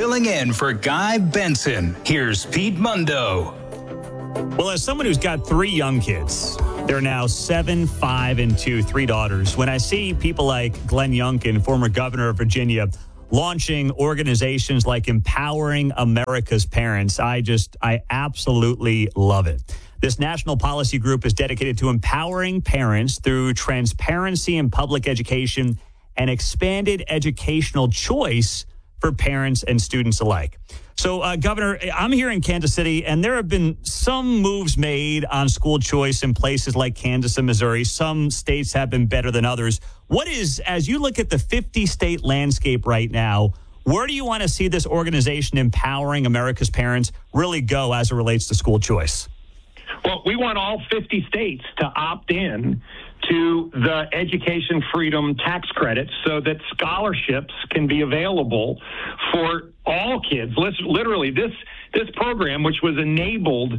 Filling in for Guy Benson, here's Pete Mundo. Well, as someone who's got 3 young kids, they're now 7, 5, and 2, 3 daughters. When I see people like Glenn Youngkin, former governor of Virginia, launching organizations like Empowering America's Parents, I absolutely love it. This national policy group is dedicated to empowering parents through transparency in public education and expanded educational choice for parents and students alike. So, Governor, I'm here in Kansas City, and there have been some moves made on school choice in places like Kansas and Missouri. Some states have been better than others. What is, as you look at the 50-state landscape right now, where do you want to see this organization Empowering America's Parents really go as it relates to school choice? Well, we want all 50 states to opt in to the education freedom tax credit so that scholarships can be available for all kids. Literally, this program, which was enabled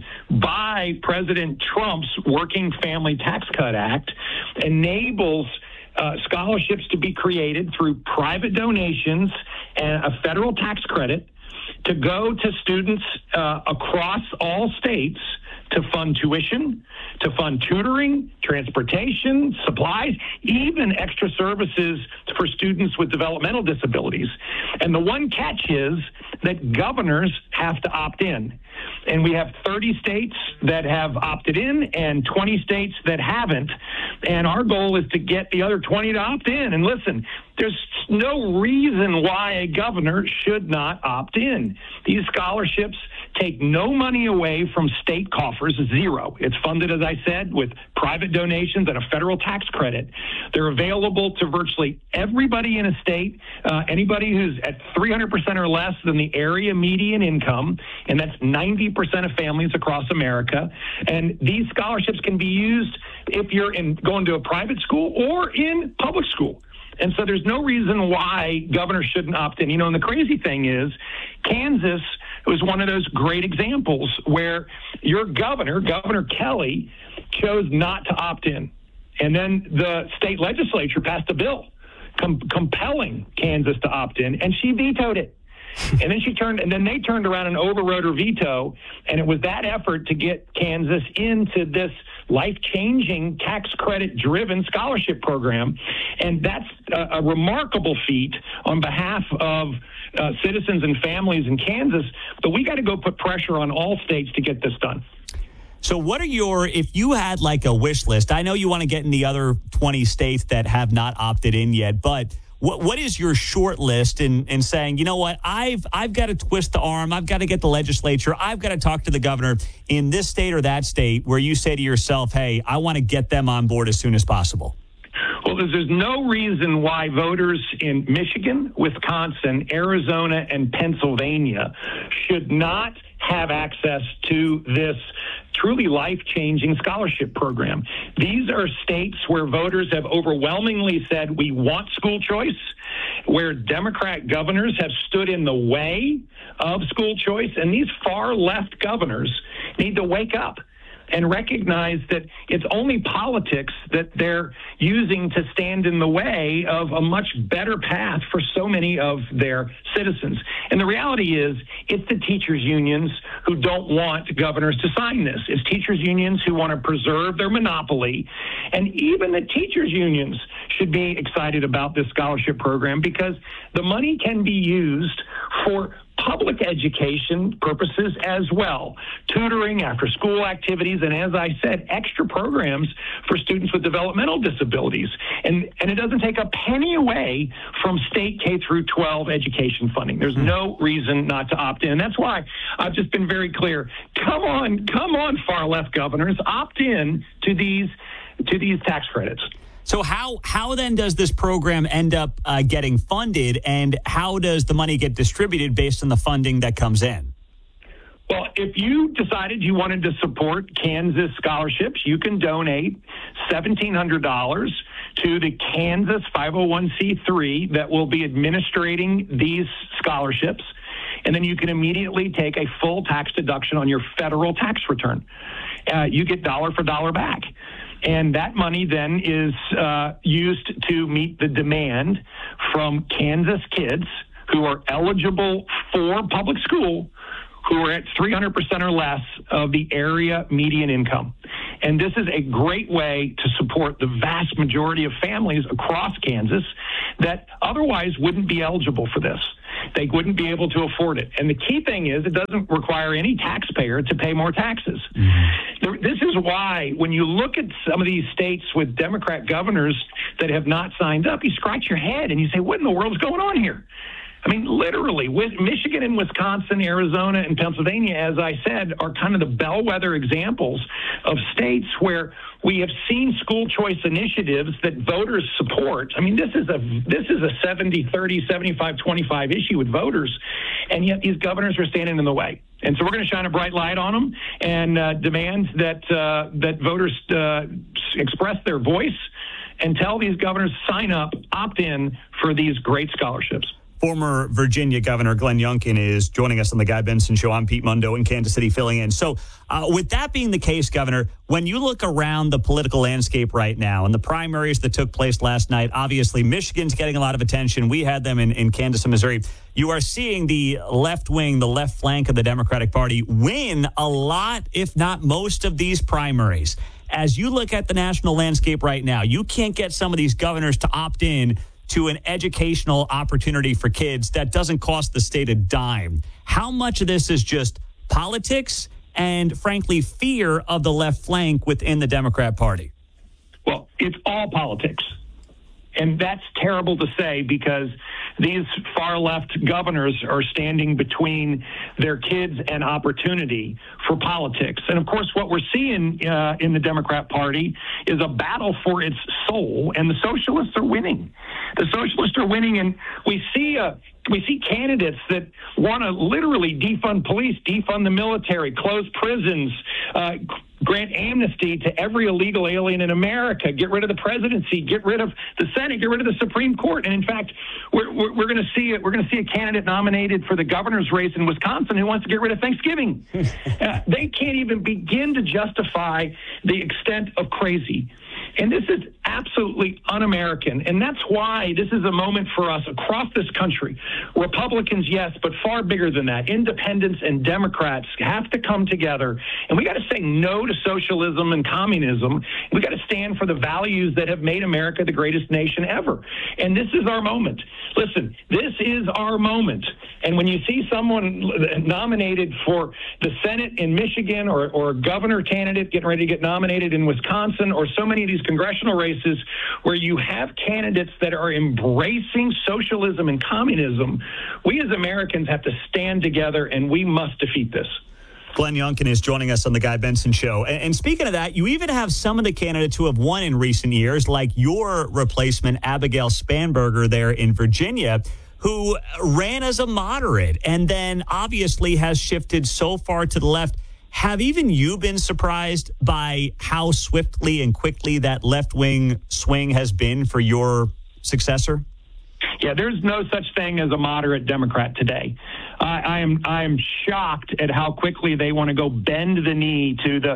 by President Trump's Working Family Tax Cut Act, enables scholarships to be created through private donations and a federal tax credit to go to students across all states to fund tuition, to fund tutoring, transportation, supplies, even extra services for students with developmental disabilities. And the one catch is that governors have to opt in. And we have 30 states that have opted in and 20 states that haven't. And our goal is to get the other 20 to opt in. And listen, there's no reason why a governor should not opt in. These scholarships take no money away from state coffers, zero. It's funded, as I said, with private donations and a federal tax credit. They're available to virtually everybody in a state, anybody who's at 300% or less than the area median income, and that's 90% of families across America. And these scholarships can be used if you're going to a private school or in public school. And so there's no reason why governors shouldn't opt in. You know, and the crazy thing is, Kansas was one of those great examples where your Governor Kelly, chose not to opt in. And then the state legislature passed a bill compelling Kansas to opt in, and she vetoed it. And then they turned around and overrode her veto, and it was that effort to get Kansas into this life-changing tax credit-driven scholarship program. And that's a remarkable feat on behalf of citizens and families in Kansas. But we got to go put pressure on all states to get this done. So what are if you had like a wish list, I know you want to get in the other 20 states that have not opted in yet, but what is your short list in saying, you know what, I've got to twist the arm, I've got to get the legislature, I've got to talk to the governor in this state or that state where you say to yourself, hey, I want to get them on board as soon as possible? Well, there's no reason why voters in Michigan, Wisconsin, Arizona, and Pennsylvania should not have access to this truly life-changing scholarship program. These are states where voters have overwhelmingly said we want school choice, where Democrat governors have stood in the way of school choice, and these far-left governors need to wake up and recognize that it's only politics that they're using to stand in the way of a much better path for so many of their citizens. And the reality is, it's the teachers' unions who don't want governors to sign this. It's teachers' unions who want to preserve their monopoly. And even the teachers' unions should be excited about this scholarship program because the money can be used for public education purposes as well, tutoring, after school activities, and as I said, extra programs for students with developmental disabilities. And it doesn't take a penny away from state K through 12 education funding. There's no reason not to opt in. That's why I've just been very clear. Come on, far left governors, opt in to these tax credits. So how then does this program end up getting funded, and how does the money get distributed based on the funding that comes in? Well, if you decided you wanted to support Kansas scholarships, you can donate $1,700 to the Kansas 501c3 that will be administrating these scholarships. And then you can immediately take a full tax deduction on your federal tax return. You get dollar for dollar back. And that money then is used to meet the demand from Kansas kids who are eligible for public school who are at 300% or less of the area median income. And this is a great way to support the vast majority of families across Kansas that otherwise wouldn't be eligible for this. They wouldn't be able to afford it. And the key thing is it doesn't require any taxpayer to pay more taxes. This is why when you look at some of these states with Democrat governors that have not signed up, you scratch your head and you say, what in the world is going on here? I mean, literally, Michigan and Wisconsin, Arizona, and Pennsylvania, as I said, are kind of the bellwether examples of states where we have seen school choice initiatives that voters support. I mean, this is a 70-30, 75-25 issue with voters, and yet these governors are standing in the way. And so we're going to shine a bright light on them and demand that voters express their voice and tell these governors sign up, opt in for these great scholarships. Former Virginia Governor Glenn Youngkin is joining us on the Guy Benson Show. I'm Pete Mundo in Kansas City filling in. So with that being the case, Governor, when you look around the political landscape right now and the primaries that took place last night, obviously Michigan's getting a lot of attention. We had them in Kansas and Missouri. You are seeing the left wing, the left flank of the Democratic Party win a lot, if not most, of these primaries. As you look at the national landscape right now, you can't get some of these governors to opt in to an educational opportunity for kids that doesn't cost the state a dime. How much of this is just politics and, frankly, fear of the left flank within the Democrat Party? Well, it's all politics. And that's terrible to say because these far-left governors are standing between their kids and opportunity for politics. And, of course, what we're seeing in the Democrat Party is a battle for its soul, and the socialists are winning. The socialists are winning, and we see candidates that want to literally defund police, defund the military, close prisons, grant amnesty to every illegal alien in America, get rid of the presidency, get rid of the Senate, get rid of the Supreme Court. And in fact, we're going to see it. We're going to see a candidate nominated for the governor's race in Wisconsin who wants to get rid of Thanksgiving. They can't even begin to justify the extent of crazy. And this is absolutely un-American. And that's why this is a moment for us across this country. Republicans, yes, but far bigger than that. Independents and Democrats have to come together. And we got to say no to socialism and communism. We got to stand for the values that have made America the greatest nation ever. And this is our moment. Listen, this is our moment. And when you see someone nominated for the Senate in Michigan or a governor candidate getting ready to get nominated in Wisconsin or so many of these congressional races where you have candidates that are embracing socialism and communism, we as Americans have to stand together and we must defeat this. Glenn Youngkin is joining us on the Guy Benson Show. And speaking of that, you even have some of the candidates who have won in recent years, like your replacement, Abigail Spanberger there in Virginia, who ran as a moderate and then obviously has shifted so far to the left. Have even you been surprised by how swiftly and quickly that left-wing swing has been for your successor? Yeah, there's no such thing as a moderate Democrat today. I am shocked at how quickly they want to go bend the knee to the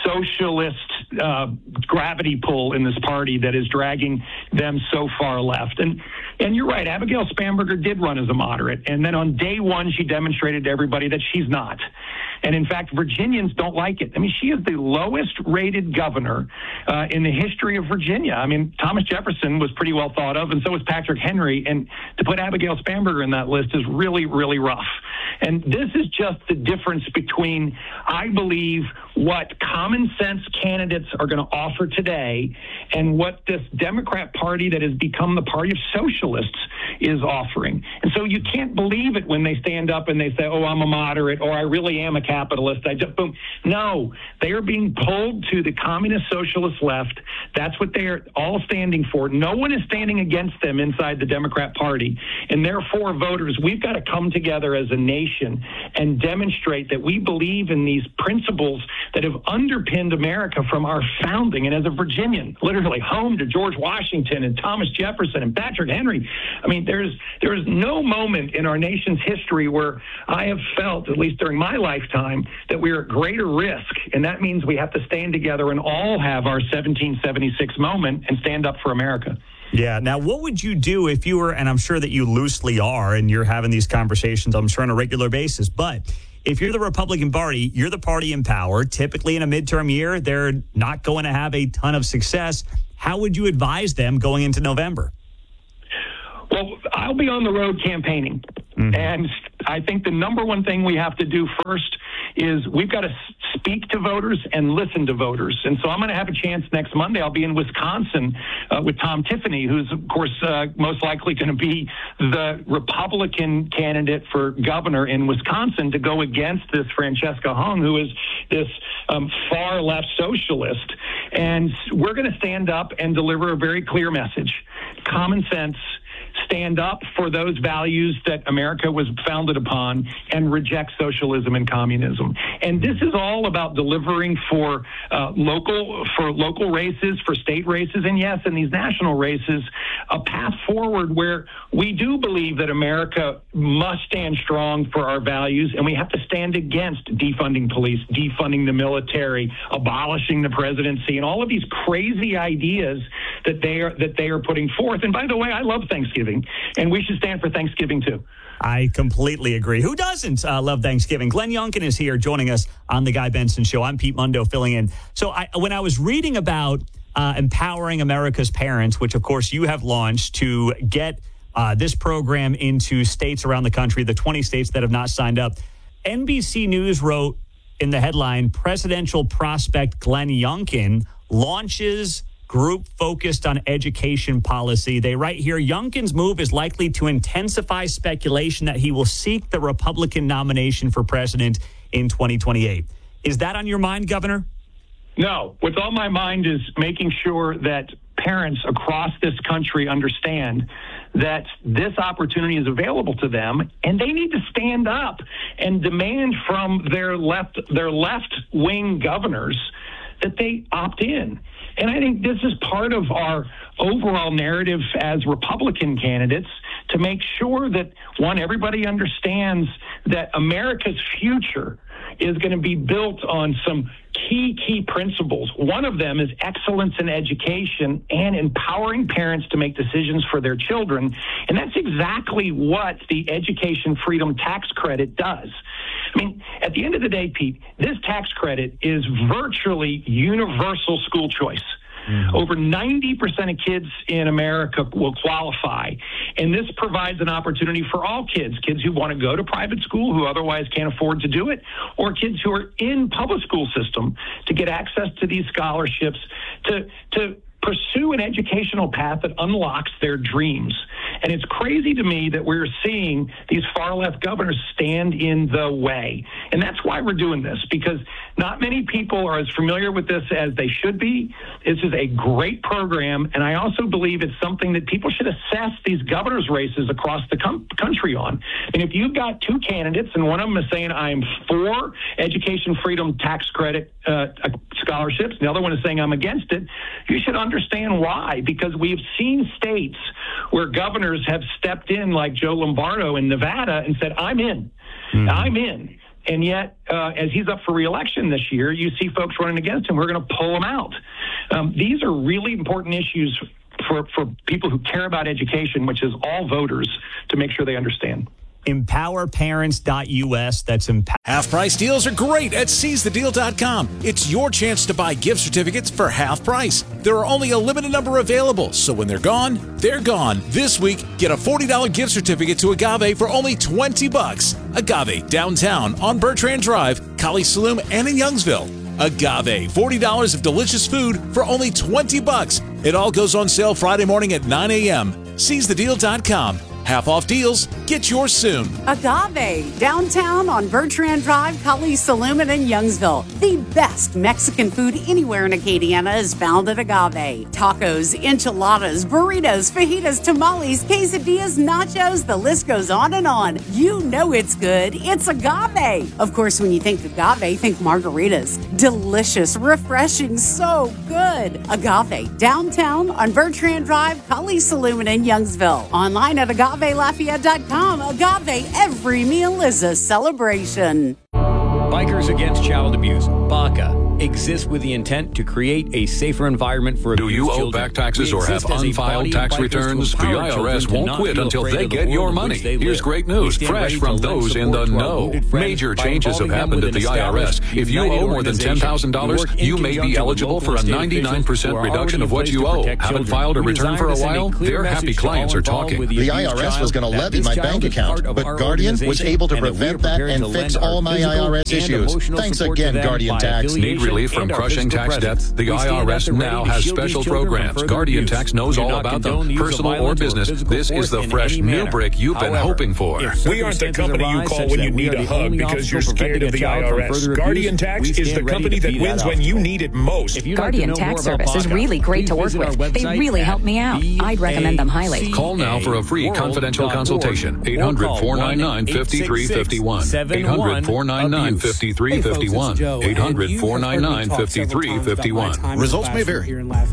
socialist gravity pull in this party that is dragging them so far left. And you're right, Abigail Spanberger did run as a moderate. And then on day one, she demonstrated to everybody that she's not. And in fact, Virginians don't like it. I mean, she is the lowest rated governor in the history of Virginia. I mean, Thomas Jefferson was pretty well thought of, and so was Patrick Henry. And to put Abigail Spanberger in that list is really, really rough. And this is just the difference between, I believe, what common sense candidates are going to offer today and what this Democrat Party that has become the party of socialists is offering. And so you can't believe it when they stand up and they say, oh, I'm a moderate, or I really am a capitalist. Boom. No, they are being pulled to the communist socialist left. That's what they are all standing for. No one is standing against them inside the Democrat Party. And therefore, voters, we've got to come together as a nation and demonstrate that we believe in these principles that have underpinned America from our founding. And as a Virginian, literally home to George Washington and Thomas Jefferson and Patrick Henry, I mean, there is no moment in our nation's history where I have felt, at least during my lifetime, that we are at greater risk. And that means we have to stand together and all have our 1776 moment and stand up for America. Yeah. Now, what would you do if you were, and I'm sure that you loosely are, and you're having these conversations, I'm sure, on a regular basis, but if you're the Republican Party, you're the party in power. Typically in a midterm year, they're not going to have a ton of success. How would you advise them going into November? Well, I'll be on the road campaigning. Mm-hmm. And I think the number one thing we have to do first is we've got to speak to voters and listen to voters. And so I'm going to have a chance next Monday. I'll be in Wisconsin with Tom Tiffany, who's, of course, most likely going to be the Republican candidate for governor in Wisconsin, to go against this Francesca Hung, who is this far left socialist. And we're going to stand up and deliver a very clear message. Common sense. Stand up for those values that America was founded upon and reject socialism and communism. And this is all about delivering for local races, for state races, and yes, in these national races, a path forward where we do believe that America must stand strong for our values, and we have to stand against defunding police, defunding the military, abolishing the presidency, and all of these crazy ideas that they are putting forth. And by the way, I love Thanksgiving, and we should stand for Thanksgiving too. I completely agree. Who doesn't love Thanksgiving? Glenn Youngkin is here joining us on The Guy Benson Show. I'm Pete Mundo filling in. So when I was reading about Empowering America's Parents, which of course you have launched to get this program into states around the country, the 20 states that have not signed up, NBC News wrote in the headline, presidential prospect Glenn Youngkin launches group focused on education policy. They write here, Youngkin's move is likely to intensify speculation that he will seek the Republican nomination for president in 2028. Is that on your mind, Governor? No. What's on my mind is making sure that parents across this country understand that this opportunity is available to them, and they need to stand up and demand from their left-wing governors that they opt in. And I think this is part of our overall narrative as Republican candidates to make sure that, one, everybody understands that America's future is going to be built on some key principles. One of them is excellence in education and empowering parents to make decisions for their children. And that's exactly what the Education Freedom Tax Credit does. I mean, at the end of the day, Pete, this tax credit is virtually universal school choice. Mm-hmm. Over 90% of kids in America will qualify. And this provides an opportunity for all kids who want to go to private school, who otherwise can't afford to do it, or kids who are in public school system to get access to these scholarships to pursue an educational path that unlocks their dreams. And it's crazy to me that we're seeing these far-left governors stand in the way. And that's why we're doing this, because not many people are as familiar with this as they should be. This is a great program, and I also believe it's something that people should assess these governors' races across the country on. And if you've got two candidates, and one of them is saying, I'm for education freedom tax credit scholarships, and the other one is saying, I'm against it, you should understand why, because we've seen states where governors have stepped in, like Joe Lombardo in Nevada, and said, I'm in. Mm-hmm. I'm in. And yet, as he's up for re-election this year, you see folks running against him. We're going to pull him out. These are really important issues for people who care about education, which is all voters, to make sure they understand. EmpowerParents.us. That's Half-price deals are great at SeizeTheDeal.com. It's your chance to buy gift certificates for half price. There are only a limited number available, so when they're gone, they're gone. This week, get a $40 gift certificate to Agave for only $20. Agave, downtown on Bertrand Drive, Kali Saloom, and in Youngsville. Agave, $40 of delicious food for only $20. It all goes on sale Friday morning at 9 a.m. SeizeTheDeal.com. Half-off deals. Get yours soon. Agave, downtown on Bertrand Drive, Kali Saloom, and in Youngsville. The best Mexican food anywhere in Acadiana is found at Agave. Tacos, enchiladas, burritos, fajitas, tamales, quesadillas, nachos, the list goes on and on. You know it's good. It's Agave. Of course, when you think Agave, think margaritas. Delicious, refreshing, so good. Agave, downtown on Bertrand Drive, Kali Saloom, and in Youngsville. Online at AgaveLafayette.com. Agave, every meal is a celebration. Bikers Against Child Abuse, BACA. exists with the intent to create a safer environment for abused Do you owe children. back taxes We or have exist as a unfiled body of tax bikers to returns? The empower children IRS to won't not quit feel until afraid they of the get your world in money. which they Here's live. great We news, stand fresh ready to from lend those in the support to our know. wounded friends Major by changes have involving them happened with at the an IRS. established, If you united owe more than organization. $10,000, We you work in may be conjunction eligible with for a local and state 99% officials who are reduction already of in what place you to owe. protect Haven't children. filed a We return for a desire to send while? clear Their happy message to clients all are involved talking. with The abused IRS was child going to that levy this my child bank is part account, of but our Guardian was organization able to and that we are prevent that prepared and to fix lend our all my physical IRS and issues. emotional Thanks support to again, them Guardian by Tax. affiliation Need relief from and our crushing physical tax presence. debt? The We stand IRS at the ready now to has shield special these children from programs. further Guardian abuse. Tax knows We do all not about condone them. the use of Personal or violence business, physical this is force the in fresh any new manner. brick you've been However, hoping for. if We aren't the circumstances company you arise call such when that you we need are a the hug only because you're obstacle scared of preventing the a child from IRS. further Guardian abuse, Tax we is the stand ready company to that be wins that when you obstacle. need it most. If you'd Guardian like to know Tax more about Service is Baca, really great please to work visit our with. They website really help me out. I'd recommend them highly. Call now for a free confidential consultation. 800-499-5351. 800-499-5351. 800-499-5351. Results may vary.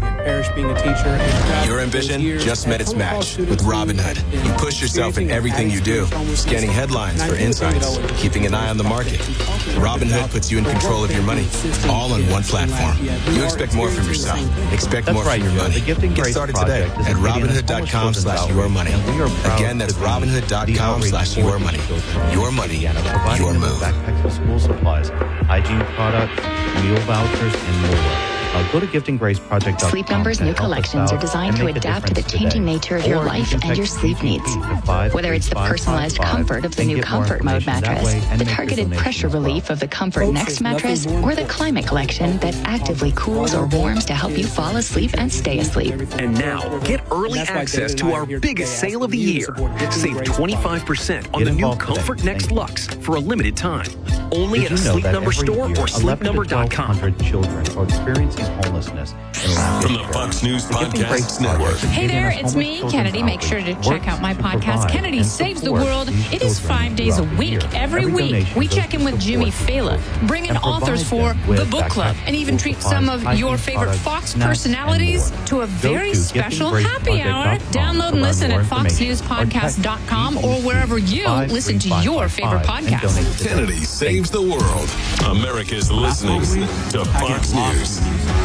Your ambition just met its match with Robinhood. You push yourself in everything you do, scanning headlines for insights, keeping an eye on the market. Robinhood puts you in control of your money, all on one platform. You expect more from yourself. Expect more from your money. Get started today at Robinhood.com/yourmoney. Again, that's Robinhood.com/yourmoney. Your money, your move. Backpacks with school supplies, hygiene products, meal vouchers, and more. Go to giftandgraceproject.com. Sleep Number's new collections are designed to adapt to the changing nature of your life and your sleep needs. Whether it's the personalized comfort of the new Comfort Mode mattress, the targeted pressure relief of the Comfort Next mattress, or the Climate Collection that actively cools or warms to help you fall asleep and stay asleep. And now, get early access to our biggest sale of the year. Save 25% on the new Comfort Next Luxe for a limited time. Only at a Sleep Number store or sleepnumber.com. Children are experiencing homelessness. From the Fox News Podcast Network. Hey there, it's me, Kennedy. Make sure to check out my podcast, Kennedy Saves the World. It is 5 days a week. Every week, we check in with Jimmy Fallon, bring in authors for the book club, and even treat some of your favorite Fox personalities to a very special happy hour. Download and listen at foxnewspodcast.com or wherever you listen to your favorite podcast. Kennedy Saves the World. America's listening to Fox News.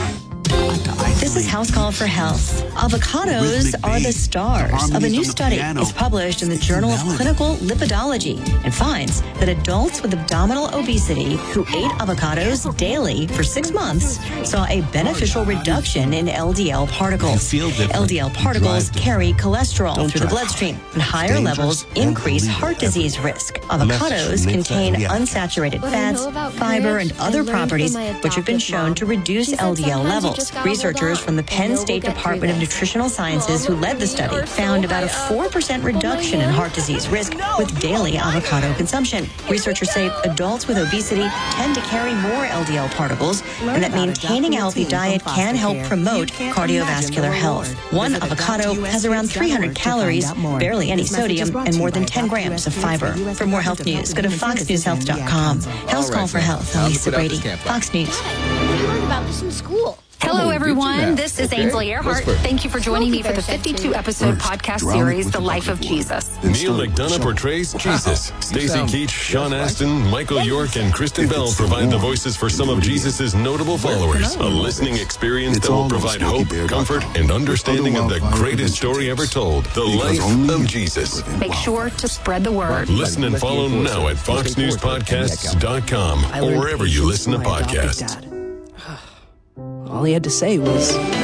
This is House Call for Health. Avocados are the stars of a new study. It's published in the Journal of Clinical Lipidology and finds that adults with abdominal obesity who ate avocados daily for 6 months saw a beneficial reduction in LDL particles. LDL particles carry cholesterol through the bloodstream, and higher levels increase heart disease risk. Avocados contain unsaturated fats, fiber, and other properties which have been shown to reduce LDL levels. Researchers from the Penn State Department of Nutritional Sciences who led the study found about a 4% reduction in heart disease risk with daily avocado consumption. Researchers say adults with obesity tend to carry more LDL particles and that maintaining a healthy diet can help promote cardiovascular health. One avocado has around 300 calories, barely any sodium, and more than 10 grams of fiber. For more health news, go to foxnewshealth.com. House Call for Health, Lisa Brady, Fox News. I heard about this in school. Hello, everyone. This is Ainsley Earhart. Thank you for joining me for the 52-episode podcast series, The Life of Jesus. Neil McDonough portrays Jesus. Stacey Keach, Sean Astin, Michael York, and Kristen Bell provide the voices for some of Jesus' notable followers. A listening experience that will provide hope, comfort, and understanding of the greatest story ever told, The Life of Jesus. Make sure to spread the word. Listen and follow now at foxnewspodcasts.com or wherever you listen to podcasts. All he had to say was...